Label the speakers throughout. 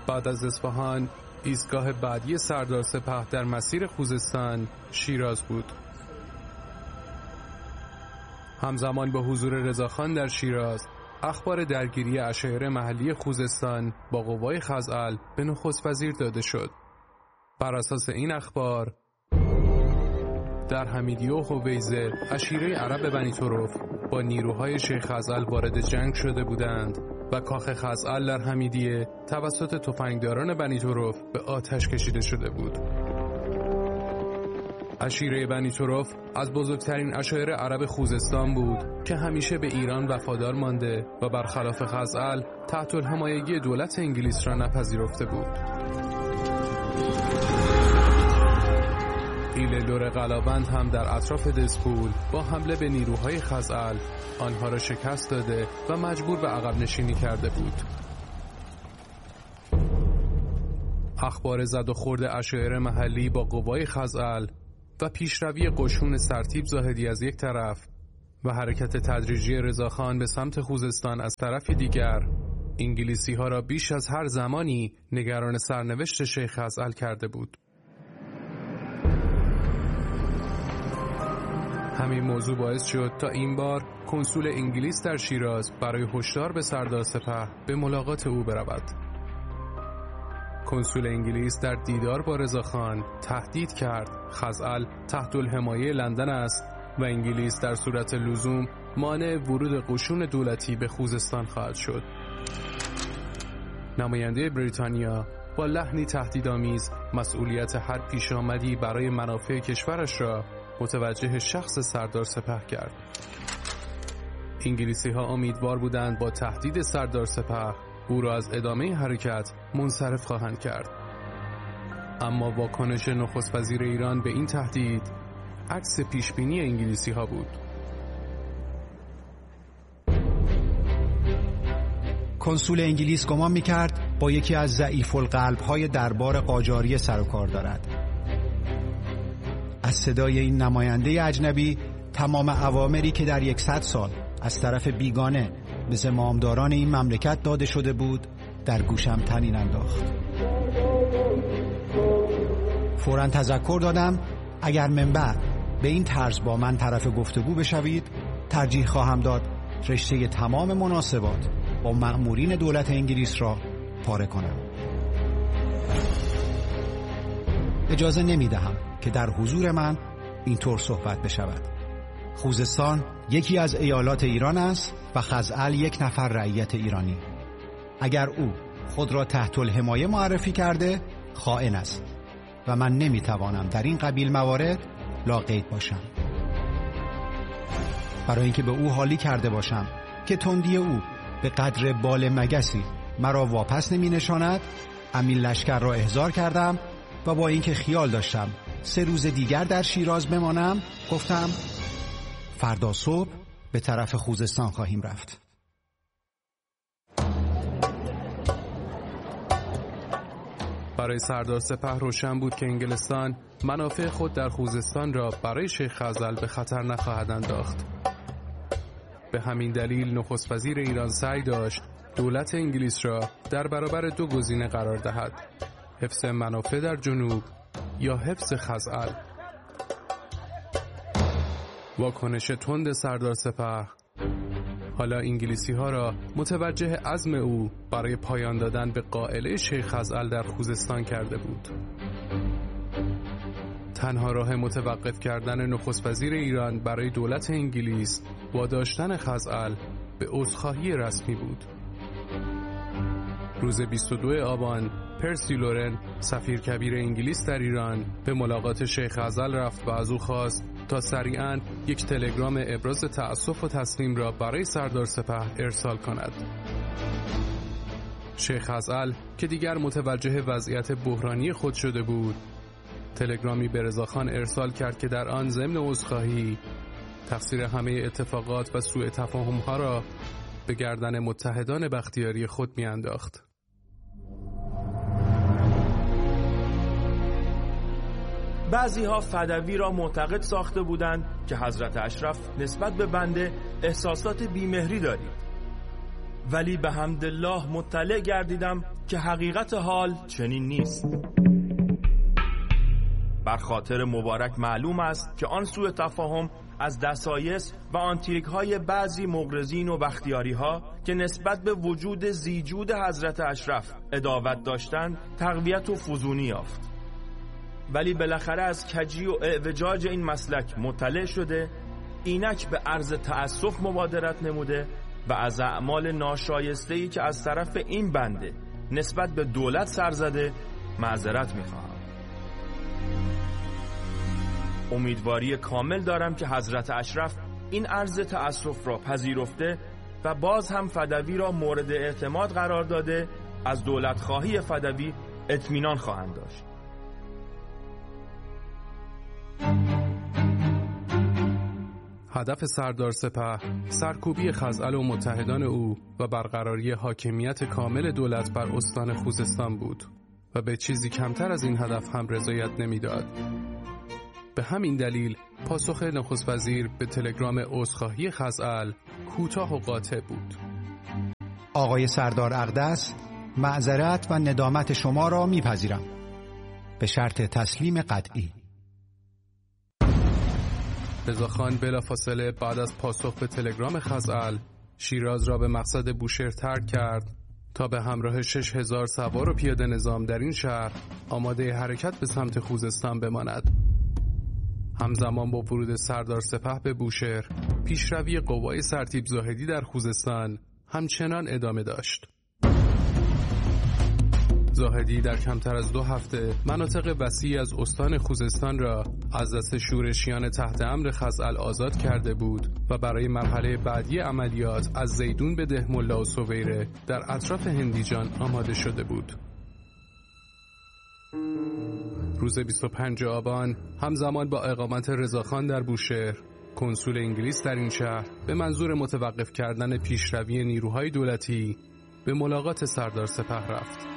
Speaker 1: بعد از اصفهان ایستگاه بعدی سردار سپاه در مسیر خوزستان شیراز بود. همزمان با حضور رضاخان در شیراز، اخبار درگیری عشایر محلی خوزستان با قوای خزعل به نخست وزیر داده شد. بر اساس این اخبار در حمیدیه و هویزه عشیره عرب بنی طرف با نیروهای شیخ خزعل وارد جنگ شده بودند و کاخ خزعل در حمیدیه توسط تفنگداران بنی طرف به آتش کشیده شده بود. عشیره بنی طرف از بزرگترین عشایر عرب خوزستان بود که همیشه به ایران وفادار مانده و برخلاف خزعل تحت الحمایگی دولت انگلیس را نپذیرفته بود. قیل لور قلاوند هم در اطراف دسپول با حمله به نیروهای خزعل آنها را شکست داده و مجبور به عقب نشینی کرده بود. اخبار زد و خورد عشایر محلی با قوای خزعل و پیشروی قشون سرتیپ زاهدی از یک طرف و حرکت تدریجی رضاخان به سمت خوزستان از طرف دیگر، انگلیسی ها را بیش از هر زمانی نگران سرنوشت شیخ خزعل کرده بود. همین موضوع باعث شد تا این بار کنسول انگلیس در شیراز برای هشدار به سردار سپاه به ملاقات او برود. کنسول انگلیس در دیدار با رضاخان تهدید کرد خزعل تحت الحمایه لندن است و انگلیس در صورت لزوم مانع ورود قشون دولتی به خوزستان خواهد شد. نماینده بریتانیا با لحنی تهدیدآمیز مسئولیت هر پیشامدی برای منافع کشورش را متوجه شخص سردار سپاه کرد. انگلیسی ها امیدوار بودند با تهدید سردار سپاه او را از ادامه حرکت منصرف خواهند کرد. اما واکنش نخست وزیر ایران به این تهدید عکس پیشبینی انگلیسی ها بود.
Speaker 2: کنسول انگلیس گمان می‌کرد با یکی از ضعیف القلب‌های دربار قاجاری سر و کار دارد. از صدای این نماینده اجنبی تمام اوامری که در 100 سال از طرف بیگانه به زمامداران این مملکت داده شده بود در گوشم طنین انداخت. فوراً تذکر دادم اگر من بعد به این طرز با من طرف گفتگو بشوید ترجیح خواهم داد رشته تمام مناسبات با مأمورین دولت انگلیس را پاره کنم. اجازه نمیدهم که در حضور من اینطور صحبت بشود. خوزستان یکی از ایالات ایران است و خزعل یک نفر رعیت ایرانی. اگر او خود را تحت الحمایه معرفی کرده خائن است و من نمیتوانم در این قبیل موارد لاقید باشم. برای اینکه به او حالی کرده باشم که تندی او به قدر بال مگسی مرا واپس نمی نشاند، امین لشکر را احضار کردم و با اینکه خیال داشتم 3 روز دیگر در شیراز بمانم گفتم فردا صبح به طرف خوزستان خواهیم رفت.
Speaker 1: برای سردار سپاه روشن بود که انگلستان منافع خود در خوزستان را برای شیخ خزعل به خطر نخواهد انداخت. به همین دلیل نخست وزیر ایران سعی داشت دولت انگلیس را در برابر 2 گزینه قرار دهد: حفظ منافع در جنوب یا حفظ خزعل. واکنش تند سردار سپاه حالا انگلیسی ها را متوجه عزم او برای پایان دادن به قائله شیخ خزعل در خوزستان کرده بود. تنها راه متوقف کردن نخست وزیر ایران برای دولت انگلیس واداشتن خزعل به عذرخواهی رسمی بود. روز 22 آبان پرسی لورن سفیر کبیر انگلیس در ایران به ملاقات شیخ خزعل رفت و از او خواست تا سریعاً یک تلگرام ابراز تأسف و تسلیم را برای سردار سپاه ارسال کند. شیخ خزعل که دیگر متوجه وضعیت بحرانی خود شده بود، تلگرامی به رضاخان ارسال کرد که در آن ضمن عذرخواهی تقصیر همه اتفاقات و سوء تفاهم‌ها را به گردن متحدان بختیاری خود می‌انداخت.
Speaker 3: بعضی‌ها فدوی را معتقد ساخته بودند که حضرت اشرف نسبت به بنده احساسات بیمهری دارید. ولی به حمدالله مطلع گردیدم که حقیقت حال چنین نیست. بر خاطر مبارک معلوم است که آن سوء تفاهم از دسایس و آنتریک های بعضی مغرضین و بختیاری ها که نسبت به وجود زیجود حضرت اشرف عداوت داشتند تقویت و فزونی یافت. ولی بالاخره از کجی و اعوجاج این مسلک مطلع شده، اینک به عرض تأسف مبادرت نموده و از اعمال ناشایسته‌ای که از طرف این بنده نسبت به دولت سر زده معذرت می‌خواهم. امیدواری کامل دارم که حضرت اشرف این عرض تأسف را پذیرفته و باز هم فدوی را مورد اعتماد قرار داده از دولت خواهی فدوی اطمینان خواهند داشت.
Speaker 1: هدف سردار سپه سرکوبی خزعل و متحدان او و برقراری حاکمیت کامل دولت بر استان خوزستان بود و به چیزی کمتر از این هدف هم رضایت نمیداد. به همین دلیل پاسخ نخست وزیر به تلگرام عذرخواهی خزعل کوتاه و قاطع بود.
Speaker 2: آقای سردار اقدس، معذرت و ندامت شما را میپذیرم به شرط تسلیم قطعی.
Speaker 1: رضاخان بلافاصله بعد از پاسخ به تلگرام خزعل شیراز را به مقصد بوشهر ترک کرد تا به همراه 6000 سوار و پیاده نظام در این شهر آماده حرکت به سمت خوزستان بماند. همزمان با ورود سردار سپه به بوشهر، پیشروی قوای سرتیپ زاهدی در خوزستان همچنان ادامه داشت. زاهدی در کمتر از 2 هفته مناطق وسیعی از استان خوزستان را از دست شورشیان تحت امر خزعل آزاد کرده بود و برای مرحله بعدی عملیات از زیدون به دهملا و سویره در اطراف هندیجان آماده شده بود. روز 25 آبان همزمان با اقامت رضاخان در بوشهر، کنسول انگلیس در این شهر به منظور متوقف کردن پیشروی نیروهای دولتی به ملاقات سردار سپه رفت.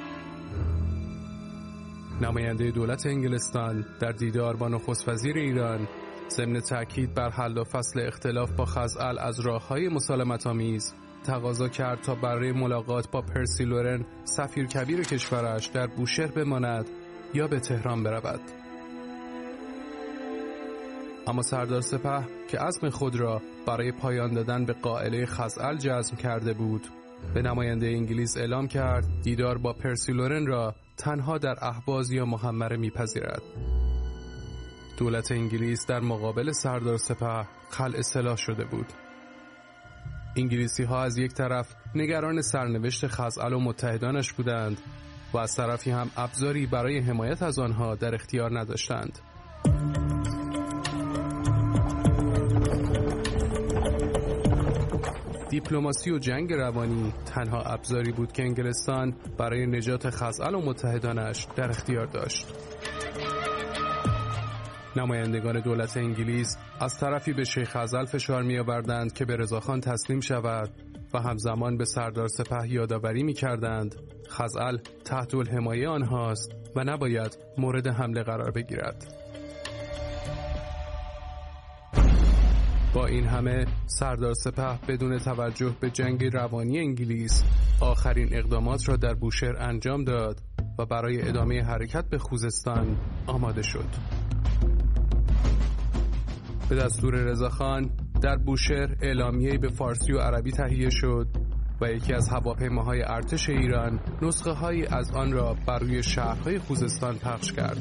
Speaker 1: نماینده دولت انگلستان در دیدار با نخست وزیر ایران ضمن تأکید بر حل و فصل اختلاف با خزعل از راه‌های مسالمت‌آمیز تقاضا کرد تا برای ملاقات با پرسی لورن سفیر کبیر کشورش در بوشهر بماند یا به تهران برود. اما سردار سپه که عزم خود را برای پایان دادن به قائله خزعل جزم کرده بود، به نماینده انگلیس اعلام کرد دیدار با پرسی لورن را تنها در اهواز یا محمره میپذیرد. دولت انگلیس در مقابل سردار سپه خلع سلاح شده بود. انگلیسی ها از یک طرف نگران سرنوشت خزعل و متحدانش بودند و از طرفی هم ابزاری برای حمایت از آنها در اختیار نداشتند. دیپلماسی و جنگ روانی تنها ابزاری بود که انگلستان برای نجات خزعل و متحدانش در اختیار داشت. نمایندگان دولت انگلیس از طرفی به شیخ خزعل فشار می آوردند که به رضاخان تسلیم شود و همزمان به سردار سپه یادآوری می کردند خزعل تحت الحمایه آنهاست و نباید مورد حمله قرار بگیرد. با این همه سردار سپه بدون توجه به جنگ روانی انگلیس آخرین اقدامات را در بوشهر انجام داد و برای ادامه حرکت به خوزستان آماده شد. به دستور رضاخان در بوشهر اعلامیه‌ای به فارسی و عربی تهیه شد و یکی از هواپیماهای ارتش ایران نسخه‌هایی از آن را بر روی شهرهای خوزستان پخش کرد.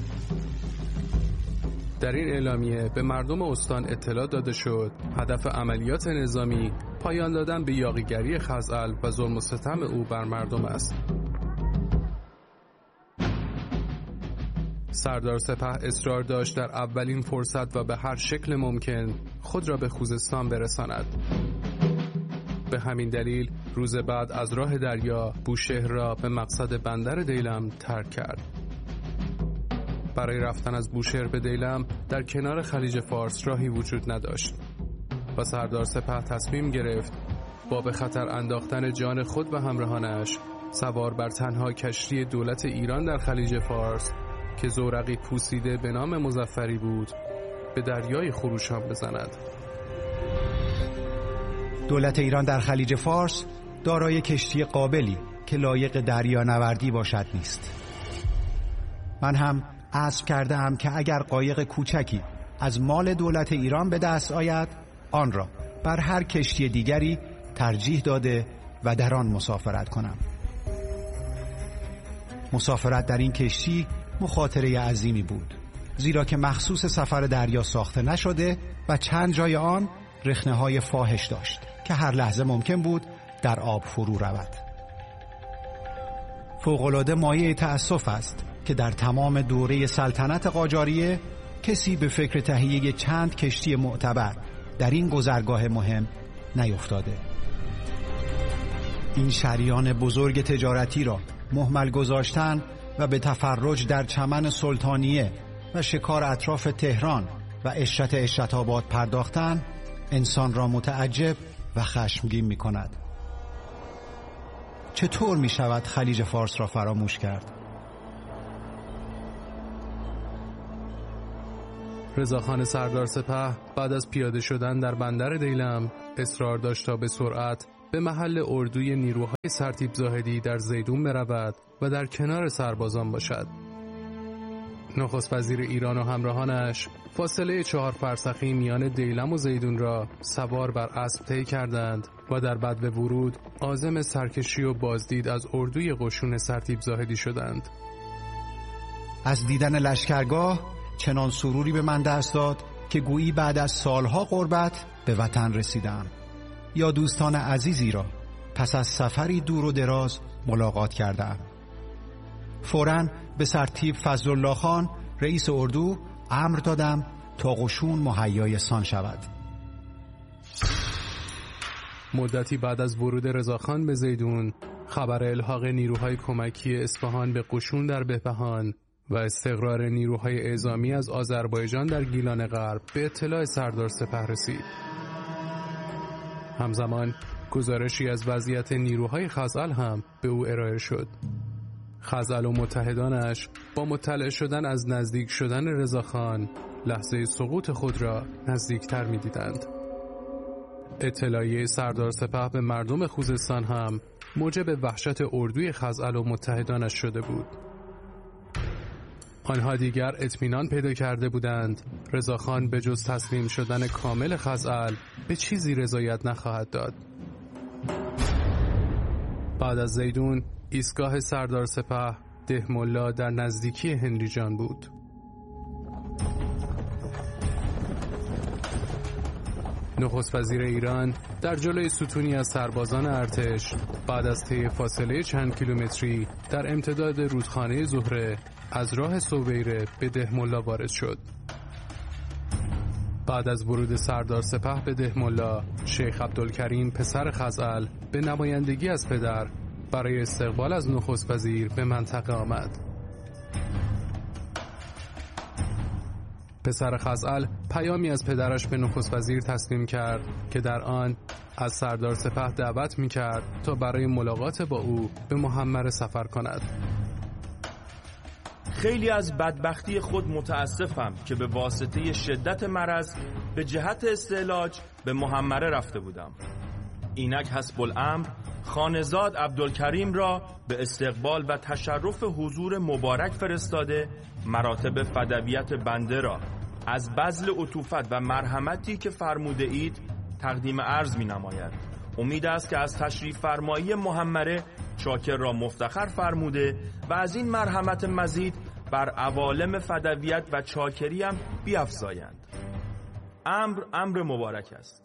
Speaker 1: در این اعلامیه به مردم استان اطلاع داده شد هدف عملیات نظامی پایان دادن به یاغیگری خزعل و ظلم و ستم او بر مردم است. سردار سپه اصرار داشت در اولین فرصت و به هر شکل ممکن خود را به خوزستان برساند. به همین دلیل روز بعد از راه دریا بوشهر را به مقصد بندر دیلم ترک کرد. برای رفتن از بوشهر به دیلم در کنار خلیج فارس راهی وجود نداشت و سردار سپه تصمیم گرفت با به خطر انداختن جان خود و همراهانش سوار بر تنها کشتی دولت ایران در خلیج فارس که زورقی پوسیده به نام مظفری بود به دریای خروشان بزند.
Speaker 2: دولت ایران در خلیج فارس دارای کشتی قابلی که لایق دریانوردی باشد نیست. من هم عزم کردم که اگر قایق کوچکی از مال دولت ایران به دست آید، آن را بر هر کشتی دیگری ترجیح داده و در آن مسافرت کنم. مسافرت در این کشتی مخاطره عظیمی بود، زیرا که مخصوص سفر دریا ساخته نشده و چند جای آن رخنه‌های فاحش داشت که هر لحظه ممکن بود در آب فرو رود. فوق‌العاده مایه تأسف است که در تمام دوره سلطنت قاجاریه کسی به فکر تهیه چند کشتی معتبر در این گذرگاه مهم نیفتاده. این شریان بزرگ تجارتی را مهمل گذاشتن و به تفرج در چمن سلطانیه و شکار اطراف تهران و عشرت‌آباد پرداختن انسان را متعجب و خشمگین می کند. چطور می شود خلیج فارس را فراموش کرد؟
Speaker 1: رضاخان سردار سپه بعد از پیاده شدن در بندر دیلم اصرار داشت تا به سرعت به محل اردوی نیروهای سرتیپ زاهدی در زیدون برود و در کنار سربازان باشد. نخست وزیر ایران و همراهانش فاصله 4 فرسخی میان دیلم و زیدون را سوار بر اسب طی کردند و در بدو ورود عازم سرکشی و بازدید از اردوی قشون سرتیپ زاهدی شدند.
Speaker 2: از دیدن لشکرگاه چنان سروری به من دست داد که گویی بعد از سالها غربت به وطن رسیدم یا دوستان عزیزی را پس از سفری دور و دراز ملاقات کردم. فوراً به سرتیپ فضلالله خان رئیس اردو امر دادم تا قشون مهیای سان شود.
Speaker 1: مدتی بعد از ورود رضاخان به زیدون، خبر الحاق نیروهای کمکی اصفهان به قشون در بهبهان و استقرار نیروهای اعزامی از آذربایجان در گیلان غرب به اطلاع سردار سپه رسید. همزمان گزارشی از وضعیت نیروهای خزعل هم به او ارائه شد. خزعل و متحدانش با مطلع شدن از نزدیک شدن رضاخان لحظه سقوط خود را نزدیکتر می دیدند. اطلاعیه سردار سپه به مردم خوزستان هم موجب وحشت اردوی خزعل و متحدانش شده بود. آنها دیگر اطمینان پیدا کرده بودند رضاخان به جز تسلیم شدن کامل خزعل به چیزی رضایت نخواهد داد. بعد از زیدون ایستگاه سردار سپه دهملا در نزدیکی هنریجان بود. نخست وزیر ایران در جلوی ستونی از سربازان ارتش بعد از طی فاصله چند کیلومتری در امتداد رودخانه زهره از راه سویره به دهملا وارد شد. بعد از ورود سردار سپه به دهملا، شیخ عبدالکریم پسر خزعل به نمایندگی از پدر برای استقبال از نخست وزیر به منطقه آمد. پسر خزعل پیامی از پدرش به نخست وزیر تسلیم کرد که در آن از سردار سپه دعوت می‌کرد تا برای ملاقات با او به محمره سفر کند.
Speaker 3: خیلی از بدبختی خود متاسفم که به واسطه شدت مرض به جهت استعلاج به محمره رفته بودم. اینک حسب الامر خانزاد عبدالکریم را به استقبال و تشرف حضور مبارک فرستاده مراتب فدویت بنده را از بذل عطوفت و مرحمتی که فرموده اید تقدیم عرض می نماید. امید است که از تشریف فرمایی محمره شاکر را مفتخر فرموده و از این مرحمت مزید بر عوالم فدویت و چاکری هم بیفزایند. امر مبارک است.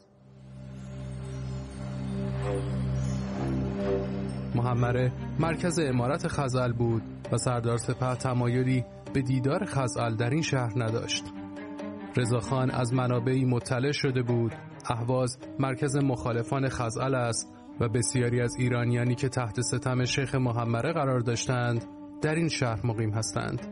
Speaker 1: محمره مرکز امارت خزعل بود و سردار سپه تمایلی به دیدار خزعل در این شهر نداشت. رضاخان از منابعی مطلع شده بود اهواز مرکز مخالفان خزعل است و بسیاری از ایرانیانی که تحت ستم شیخ محمره قرار داشتند در این شهر مقیم هستند.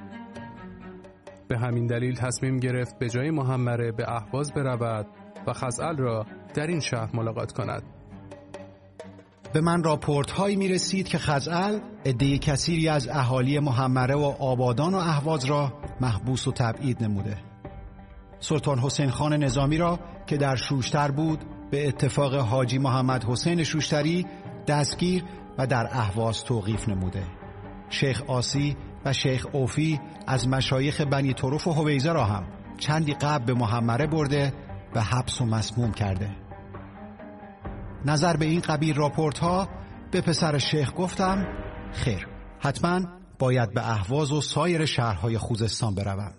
Speaker 1: به همین دلیل تصمیم گرفت به جای محمره به اهواز برود و خزعل را در این شهر ملاقات کند.
Speaker 2: به من راپورت هایی می رسید که خزعل عده کثیری از اهالی محمره و آبادان و اهواز را محبوس و تبعید نموده. سلطان حسین خان نظامی را که در شوشتر بود به اتفاق حاجی محمد حسین شوشتری دستگیر و در اهواز توقیف نموده. شیخ آسی و شیخ اوفی از مشایخ بنی طرف و حویزه را هم چندی قبل به محمره برده و حبس و مسموم کرده. نظر به این قبیل راپورت ها به پسر شیخ گفتم خیر، حتما باید به اهواز و سایر شهرهای خوزستان بروم.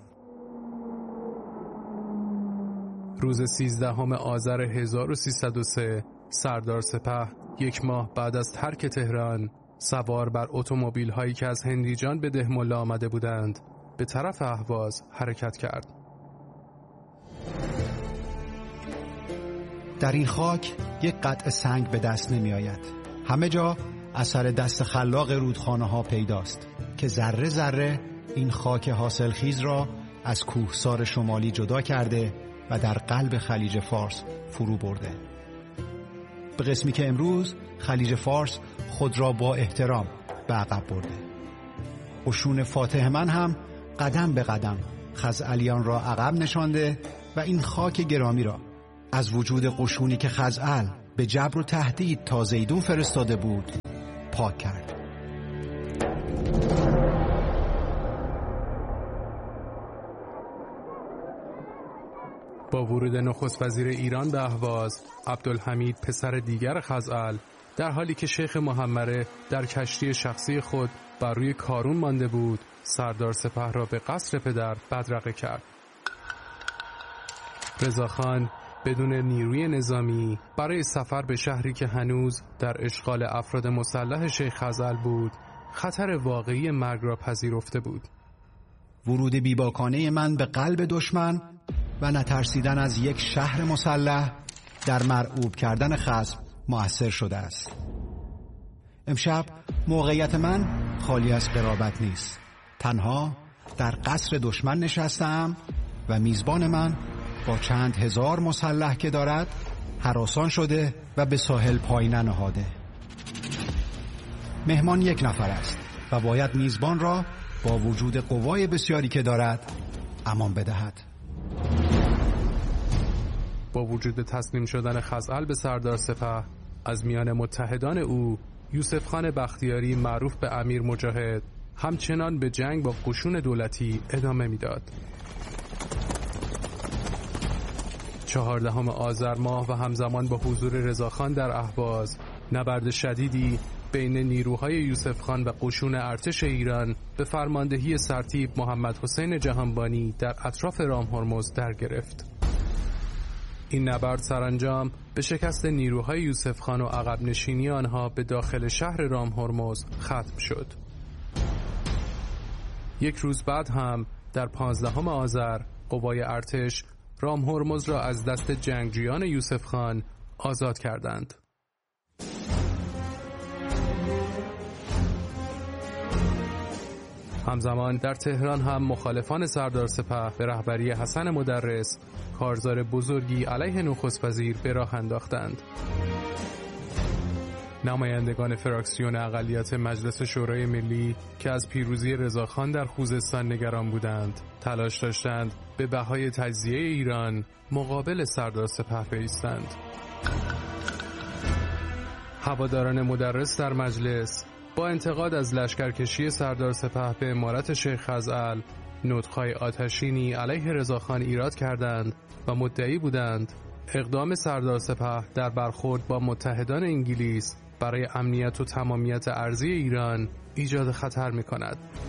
Speaker 1: روز 13 آذر 1303 سردار سپه 1 ماه بعد از ترک تهران سوار بر اتومبیل هایی که از هندیجان به دهملا آمده بودند به طرف اهواز حرکت کرد.
Speaker 2: در این خاک یک قطع سنگ به دست نمی آید. همه جا اثر دست خلاق رودخانه ها پیداست که ذره ذره این خاک حاصلخیز را از کوهسار شمالی جدا کرده و در قلب خلیج فارس فرو برده. به قسمی که امروز خلیج فارس خود را با احترام به عقب برده. قشون فاتح من هم قدم به قدم خزعلیان را عقب نشانده و این خاک گرامی را از وجود قشونی که خزعل به جبر و تهدید تا زیدون فرستاده بود پاک کرد.
Speaker 1: با ورود نخست وزیر ایران به اهواز، عبدالحمید پسر دیگر خزعل در حالی که شیخ محمره در کشتی شخصی خود بر روی کارون مانده بود، سردار سپه را به قصر پدر بدرقه کرد. رضاخان بدون نیروی نظامی برای سفر به شهری که هنوز در اشغال افراد مسلح شیخ خزعل بود، خطر واقعی مرگ را پذیرفته بود.
Speaker 2: ورود بیباکانه من به قلب دشمن و نترسیدن از یک شهر مسلح در مرعوب کردن خصم مؤثر شده است. امشب موقعیت من خالی از قرابت نیست. تنها در قصر دشمن نشستم و میزبان من با چند هزار مسلح که دارد هراسان شده و به ساحل پای ننهاده. مهمان 1 نفر است و باید میزبان را با وجود قوای بسیاری که دارد امان بدهد.
Speaker 1: با وجود تسلیم شدن خزعل به سردار سپه، از میان متحدان او یوسف خان بختیاری معروف به امیر مجاهد همچنان به جنگ با قشون دولتی ادامه میداد. 14 آذر ماه و همزمان با حضور رضاخان در اهواز، نبرد شدیدی بین نیروهای یوسف خان و قشون ارتش ایران به فرماندهی سرتیپ محمد حسین جهانبانی در اطراف رام هرمز در گرفت. این نبرد سرانجام به شکست نیروهای یوسف خان و عقب نشینی آنها به داخل شهر رام هرمز ختم شد. 1 روز بعد هم در 15 آذر قوای ارتش رام هرمز را از دست جنگجویان یوسف خان آزاد کردند. همزمان در تهران هم مخالفان سردار سپه به رهبری حسن مدرس کارزار بزرگی علیه نخست وزیر به راه انداختند. نمایندگان فراکسیون اقلیت مجلس شورای ملی که از پیروزی رضاخان در خوزستان نگران بودند، تلاش داشتند به بهای تجزیه ایران مقابل سردار سپه بایستند. هواداران مدرس در مجلس با انتقاد از لشکرکشی سردار سپه به امارت شیخ خزعل نطق‌های آتشینی علیه رضاخان ایراد کردند و مدعی بودند اقدام سردار سپه در برخورد با متحدان انگلیس برای امنیت و تمامیت ارضی ایران ایجاد خطر می‌کند.